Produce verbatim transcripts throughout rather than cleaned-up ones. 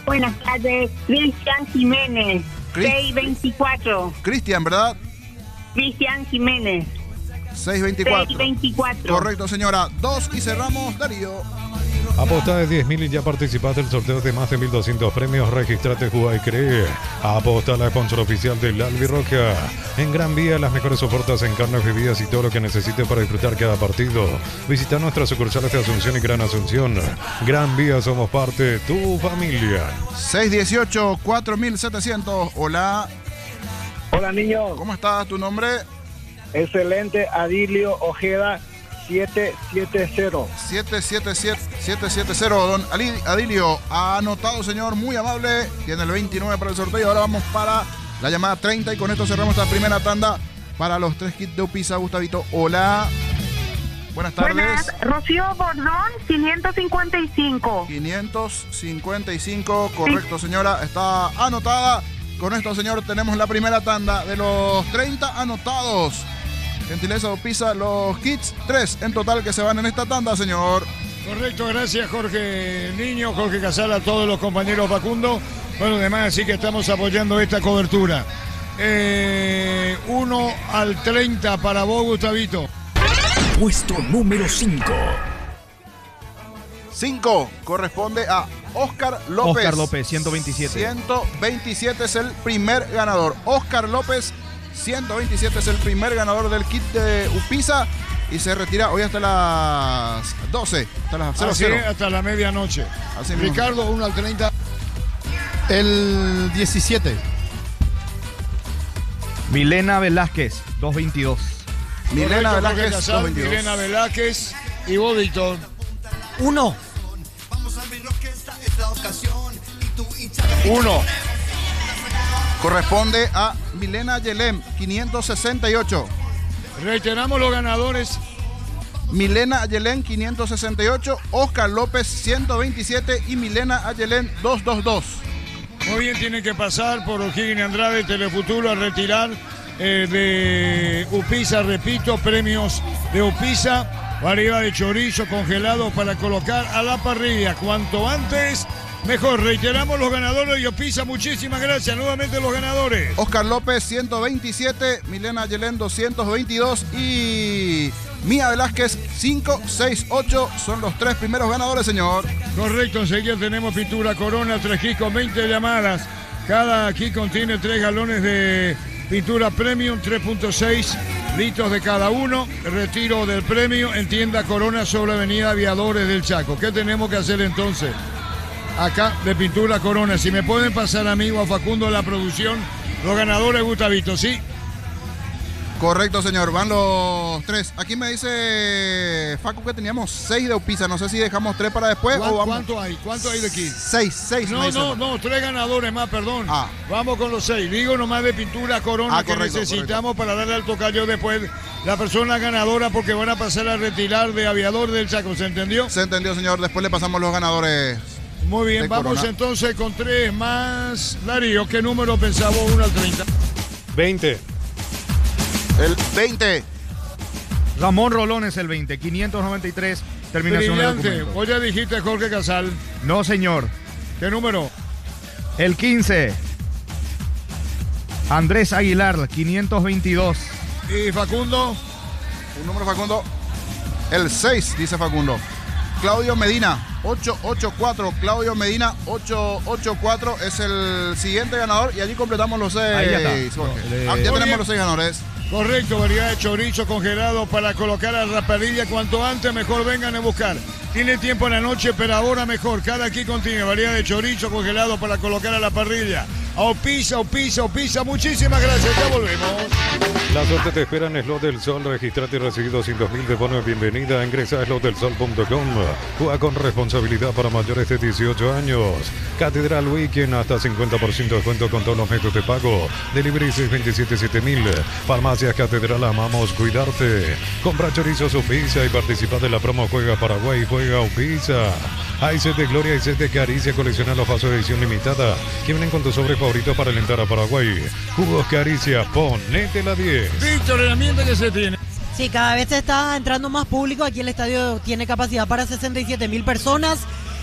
Buenas tardes, Cristian Jiménez, Crist- seiscientos veinticuatro. Cristian, ¿verdad? Cristian Jiménez, seiscientos veinticuatro. seiscientos veinticuatro. Correcto, señora. Dos y cerramos, Darío. Aposta de diez mil y ya participaste del sorteo de más de mil doscientos premios. Registrate, juega y cree. Aposta, la sponsor oficial del Albirroja. En Gran Vía, las mejores ofertas en carnes, bebidas y todo lo que necesites para disfrutar cada partido. Visita nuestras sucursales de Asunción y Gran Asunción. Gran Vía, somos parte de tu familia. seis dieciocho, cuatro mil setecientos. Hola. Hola, niño. ¿Cómo estás? ¿Tu nombre? Excelente, Adilio Ojeda, siete siete cero. siete siete siete, siete siete cero. Don Ali- Adilio, ha anotado, señor, muy amable. Tiene el veintinueve para el sorteo. Ahora vamos para la llamada treinta y con esto cerramos esta primera tanda para los tres kits de Upisa. Gustavito, hola. Buenas tardes. Buenas, Rocío Bordón, quinientos cincuenta y cinco. quinientos cincuenta y cinco, correcto, señora, está anotada. Con esto, señor, tenemos la primera tanda de los treinta anotados. Gentileza de Upisa, los kits, tres en total que se van en esta tanda, señor. Correcto, gracias Jorge Niño, Jorge Casal, a todos los compañeros Facundo. Bueno, además, así que estamos apoyando esta cobertura. Eh, uno al treinta para vos, Gustavito. Puesto número cinco. cinco corresponde a Oscar López. Oscar López, ciento veintisiete. ciento veintisiete es el primer ganador. Oscar López, ciento veintisiete es el primer ganador del kit de Upisa y se retira hoy hasta las doce, hasta las cero Así cero. es, hasta la medianoche. Así mismo. Ricardo, uno al treinta. El diecisiete. Milena Velázquez, doscientos veintidós. Milena Correcto, Velázquez, Jorge Casal, doscientos veintidós. Milena Velázquez y vos, Víctor. Uno. Uno. Corresponde a Milena Yelem, quinientos sesenta y ocho. Reiteramos los ganadores. Milena Ayelén, quinientos sesenta y ocho. Oscar López, ciento veintisiete. Y Milena Ayelén, doscientos veintidós. Muy bien, tienen que pasar por O'Higgins Andrade, Telefuturo, a retirar eh, de Upisa, repito, premios de Upisa, variedad de chorizo congelado para colocar a la parrilla. Cuanto antes, mejor. Reiteramos los ganadores de Upisa, muchísimas gracias. Nuevamente los ganadores. Oscar López, ciento veintisiete. Milena Ayelén, doscientos veintidós. Y Mía Velázquez, quinientos sesenta y ocho. Son los tres primeros ganadores, señor. Correcto, enseguida tenemos pintura Corona, tres kits con veinte llamadas. Cada kit contiene tres galones de pintura premium, tres punto seis litros de cada uno. Retiro del premio en tienda Corona sobre Avenida Aviadores del Chaco. ¿Qué tenemos que hacer entonces? Acá de pintura Corona. Si me pueden pasar, amigo, a Facundo, la producción, los ganadores, Gustavito, ¿sí? Correcto, señor. Van los tres. Aquí me dice Facu que teníamos seis de Upisa. No sé si dejamos tres para después ¿Cuánto, o vamos. ¿Cuánto hay? ¿Cuánto hay de kit? Seis, seis. me No, dice no, Facu. no, tres ganadores más, perdón. Ah. Vamos con los seis. Digo nomás de pintura Corona Ah, que correcto, necesitamos para darle al tocayo después la persona ganadora porque van a pasar a retirar de Aviador del Chaco. ¿Se entendió? Se entendió, señor. Después le pasamos los ganadores. Muy bien, de vamos Corona. entonces con tres más. Darío, ¿qué número pensamos? uno al treinta. veinte. El veinte. Ramón Rolón es el veinte, quinientos noventa y tres. Terminación de Brillante. documento. Vos ya dijiste Jorge Casal. No, señor. ¿Qué número? El quince. Andrés Aguilar, quinientos veintidós. ¿Y Facundo? Un número, Facundo. El seis, dice Facundo. Claudio Medina, ochocientos ochenta y cuatro. Claudio Medina, ochocientos ochenta y cuatro es el siguiente ganador. Y allí completamos los seis. Ahí ya está. Jorge. No, le- Ah, ya Muy tenemos bien. los seis ganadores. Correcto, variedad de chorizo congelado para colocar a la parrilla. Cuanto antes, mejor vengan a buscar. Tiene tiempo en la noche, pero ahora mejor. Cada aquí contiene variedad de chorizo congelado para colocar a la parrilla. A Upisa, Upisa, Upisa. Muchísimas gracias. Ya volvemos. La suerte te espera en Slot del Sol. Registrate y recibí doscientos mil de bono de bienvenida. Ingresa a slot del sol punto com. Juega con responsabilidad para mayores de dieciocho años. Catedral Weekend, hasta cincuenta por ciento de descuento con todos los métodos de pago. Delivery seis veintisiete siete mil. Farmacias Catedral, amamos cuidarte. Compra chorizos Upisa y participa de la promo Juega Paraguay, Juega Upisa. Hay set de Gloria y set de Caricia. Colecciona los vasos de edición limitada que vienen con tu sobre favorito para alentar a Paraguay. Jugos Caricia, ponete la diez. Víctor, el ambiente que se tiene. Sí, cada vez está entrando más público. Aquí el estadio tiene capacidad para sesenta y siete mil personas.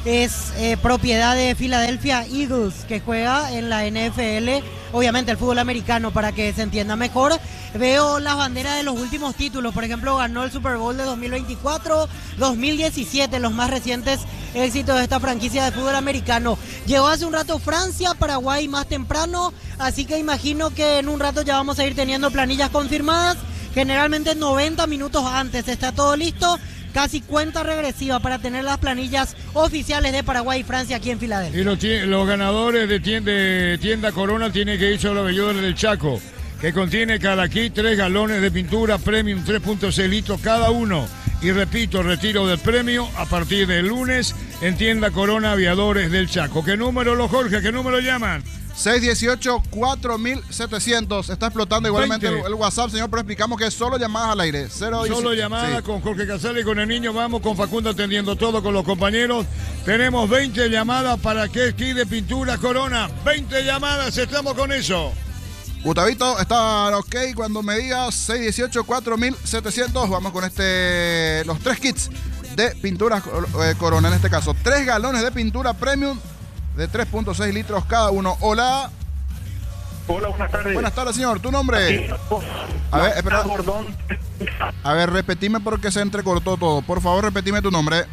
es eh, propiedad de Philadelphia Eagles, que juega en la N F L, obviamente el fútbol americano, para que se entienda mejor. Veo las banderas de los últimos títulos, por ejemplo, ganó el Super Bowl de dos mil veinticuatro, dos mil diecisiete, los más recientes éxitos de esta franquicia de fútbol americano. Llegó hace un rato Francia, Paraguay más temprano, así que imagino que en un rato ya vamos a ir teniendo planillas confirmadas. Generalmente noventa minutos antes está todo listo, casi cuenta regresiva para tener las planillas oficiales de Paraguay y Francia aquí en Filadelfia. Y los, los ganadores de tienda, de tienda Corona tienen que irse a los bebedores del Chaco, que contiene cada kit tres galones de pintura premium tres punto seis litros cada uno. Y repito, retiro del premio a partir del lunes en tienda Corona Aviadores del Chaco. ¿Qué número, los Jorge? ¿Qué número llaman? seis dieciocho, cuatro mil setecientos. Está explotando igualmente el, el WhatsApp, señor, pero explicamos que es solo llamadas al aire. Cero solo llamadas sí. Con Jorge Casale y con el niño. Vamos con Facundo atendiendo todo con los compañeros. Tenemos veinte llamadas para que kit de pintura Corona. veinte llamadas, estamos con eso. Gustavito, está ok cuando me digas seis dieciocho, cuatro mil setecientos. Vamos con este los tres kits de pintura eh, Corona, en este caso. Tres galones de pintura premium de tres punto seis litros cada uno. Hola. Hola, buenas tardes. Buenas tardes, señor. ¿Tu nombre? A ver, espera. A ver, repetime porque se entrecortó todo. Por favor, repetime tu nombre.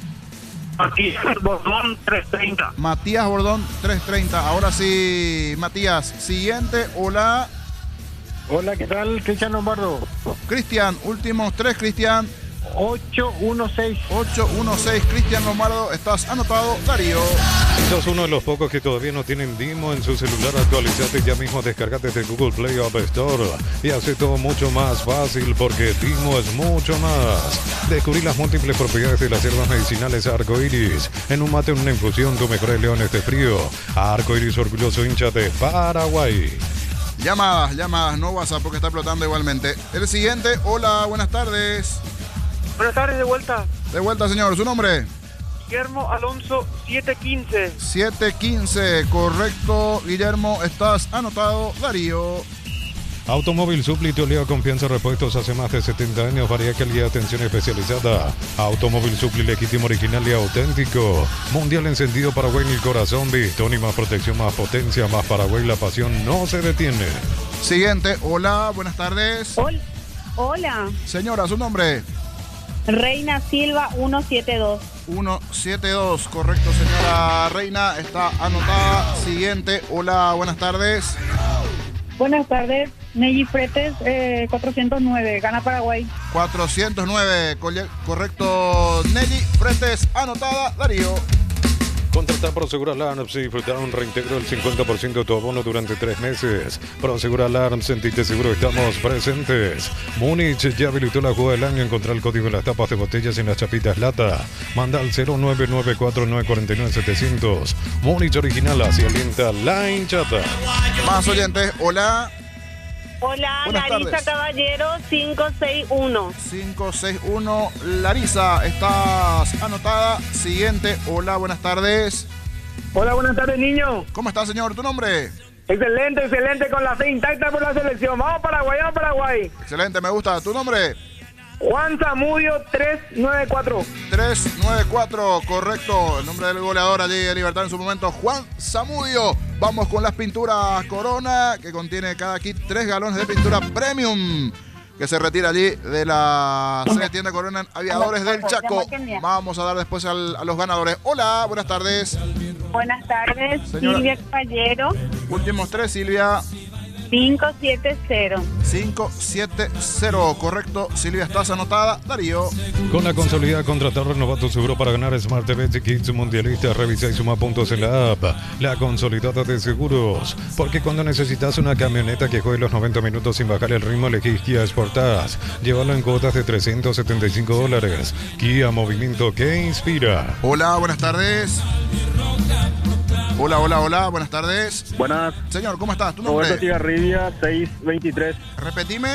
Matías Bordón trescientos treinta. Matías Bordón trescientos treinta. Ahora sí, Matías. Siguiente, hola. Hola, ¿qué tal? Cristian Lombardo. Cristian, últimos tres, Cristian. ocho uno seis. ocho uno seis, Cristian Lombardo. Estás anotado, Darío. Sos uno de los pocos que todavía no tienen Dimo en su celular. Actualizate ya mismo, descargate desde Google Play o App Store y hace todo mucho más fácil porque Dimo es mucho más. Descubrí las múltiples propiedades de las hierbas medicinales Arcoiris. En un mate, en una infusión, tu mejores leones de frío. Arcoiris, orgulloso hincha de Paraguay. Llamadas, llamadas, no WhatsApp porque está explotando igualmente. El siguiente, hola, buenas tardes. Buenas tardes, de vuelta. De vuelta, señor. ¿Su nombre? Guillermo Alonso, siete quince. siete quince, correcto. Guillermo, estás anotado. Darío. Automóvil Supli, tu aliado confianza, repuestos hace más de setenta años, varía calidad de atención especializada. Automóvil Supli, legítimo, original y auténtico. Mundial encendido, Paraguay en el corazón, Bistoni, más protección, más potencia, más Paraguay, la pasión no se detiene. Siguiente, hola, buenas tardes. Hola. Hola. Señora, ¿su nombre? Reina Silva, ciento setenta y dos. ciento setenta y dos, correcto, señora Reina, está anotada. Siguiente, hola, buenas tardes. Buenas tardes, Nelly Fretes, eh, cuatrocientos nueve, gana Paraguay. cuatrocientos nueve, correcto, Nelly Fretes, anotada, Darío. Contratar Prosegur Alarms y disfrutar un reintegro del cincuenta por ciento de tu abono durante tres meses. Prosegur Alarms, sentite seguro, estamos presentes. Múnich ya habilitó la jugada del año. Encontrar el código en las tapas de botellas y en las chapitas lata. Manda al cero nueve nueve cuatro nueve cuatro nueve siete cero cero. Múnich original, así alienta la hinchata. Más oyentes, hola. Hola, buenas Larisa tardes. Caballero, cinco seis uno. cinco seis uno, Larisa, estás anotada. Siguiente, hola, buenas tardes. Hola, buenas tardes, niño. ¿Cómo está, señor? ¿Tu nombre? Excelente, excelente, con la fe intacta por la selección. Vamos Paraguay, vamos Paraguay. Excelente, me gusta. ¿Tu nombre? Juan Zamudio, trescientos noventa y cuatro. trescientos noventa y cuatro, correcto. El nombre del goleador allí de Libertad en su momento, Juan Zamudio. Vamos con las pinturas Corona, que contiene cada kit tres galones de pintura premium, que se retira allí de la sede tienda Corona en Aviadores del Chaco. Vamos a dar después al, a los ganadores. Hola, buenas tardes. Buenas tardes, señora. Silvia Caballero. Últimos tres, Silvia. cinco siete cero. cinco siete cero, correcto. Silvia, estás anotada. Darío. Con la consolidada contratar, renova tu seguro para ganar Smart T V y Kits mundialistas. Revisa y suma puntos en la app. La consolidada de seguros. Porque cuando necesitas una camioneta que juegue los noventa minutos sin bajar el ritmo, elegís Kia Sportage. Llévalo en cuotas de trescientos setenta y cinco dólares. Kia, movimiento que inspira. Hola, buenas tardes. Hola, hola, hola, buenas tardes. Buenas. Señor, ¿cómo estás? ¿Tu nombre? Roberto Cigarribia, seiscientos veintitrés. Repetime.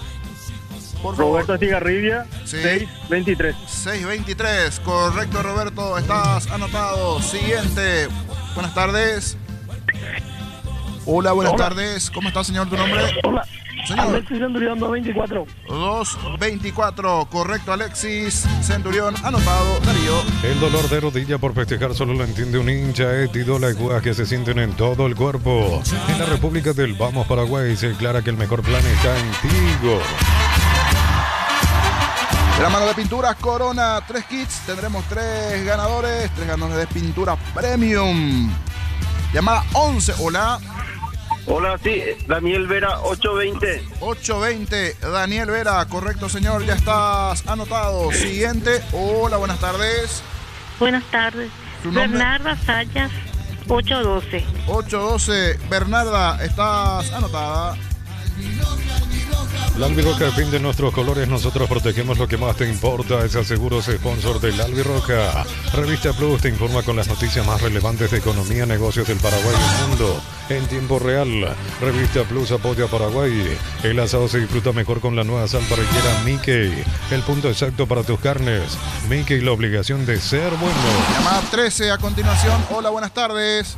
Por favor. Roberto Cigarribia, sí. seiscientos veintitrés. seiscientos veintitrés, correcto, Roberto, estás anotado. Siguiente, buenas tardes. Hola, buenas Hola. tardes. ¿Cómo está, señor? ¿Tu nombre? Hola. Señor. Alexis Centurión, dos veinticuatro. dos veinticuatro, correcto, Alexis Centurión, anotado, Darío. El dolor de rodilla por festejar solo lo entiende un hincha, es las agujas que se sienten en todo el cuerpo. En la República del Vamos Paraguay se declara que el mejor plan está en Tigo. De la mano de Pinturas Corona, tres kits, tendremos tres ganadores, tres ganadores de pintura premium. Llamada once, hola. Hola, sí, Daniel Vera, ocho veinte. ocho veinte, Daniel Vera, correcto señor, ya estás anotado. Siguiente, hola, buenas tardes. Buenas tardes. ¿Tu nombre? Bernarda Sayas, ocho doce. ocho doce, Bernarda, estás anotada. La Albirroja defiende nuestros colores, nosotros protegemos lo que más te importa. Es Seguros, sponsor del Albirroja. Revista Plus te informa con las noticias más relevantes de economía, negocios del Paraguay y el mundo en tiempo real. Revista Plus apoya a Paraguay. El asado se disfruta mejor con la nueva sal parrillera Mickey. El punto exacto para tus carnes. Mickey, la obligación de ser bueno. Llamada trece a continuación. Hola, buenas tardes.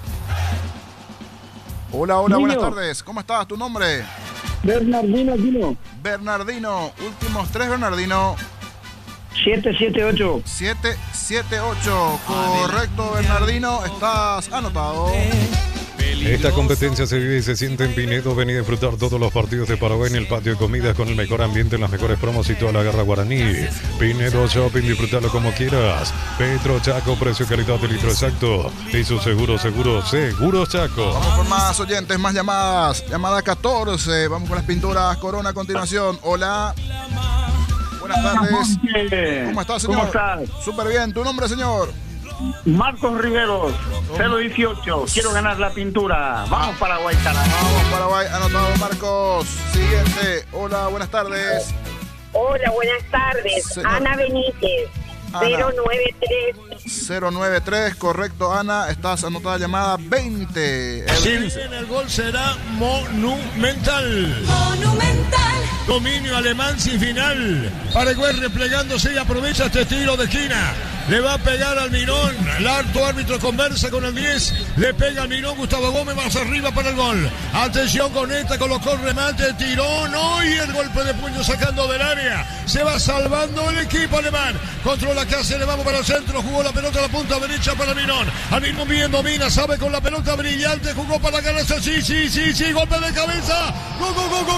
Hola, hola, Niño. buenas tardes. ¿Cómo estás? ¿Tu nombre? Bernardino Aquino. Bernardino. Últimos tres, Bernardino. siete siete ocho. siete siete ocho. Correcto, Bernardino. Estás anotado. Esta competencia se vive y se siente en Pinedo. Vení a disfrutar todos los partidos de Paraguay en el patio de comidas con el mejor ambiente, las mejores promos y toda la garra guaraní. Pinedo Shopping, disfrutalo como quieras. Petro Chaco, precio, calidad de litro exacto. Y su seguro, seguro, seguro Chaco. Vamos por más oyentes, más llamadas. Llamada catorce. Vamos con las Pinturas Corona a continuación. Hola. Buenas tardes. ¿Cómo estás, señor? ¿Cómo estás? Súper bien. ¿Tu nombre, señor? Marcos Riveros, cero dieciocho. Quiero ganar la pintura. Vamos Paraguay, carajo. Vamos Paraguay, anotado Marcos. Siguiente. Hola, buenas tardes. Hola, buenas tardes. Señor. Ana Benítez, Ana. cero nueve tres. cero nueve tres, correcto, Ana. Estás anotada llamada veinte. El Si quince. bien el gol será monumental. Monumental. Dominio alemán sin final. Paraguay replegándose y aprovecha este tiro de esquina. Le va a pegar al Mirón. El alto árbitro conversa con el diez. Le pega al Mirón. Gustavo Gómez más arriba para el gol. Atención con esta. Colocó el remate. Tirón. Hoy el golpe de puño sacando del área. Se va salvando el equipo alemán. Controla casi. Le vamos para el centro. Jugó la pelota a la punta derecha para Mirón. Al Mirón bien domina. Sabe con la pelota brillante. Jugó para ganarse. Sí, sí, sí, sí. Golpe de cabeza. Gol, gol, gol, gol.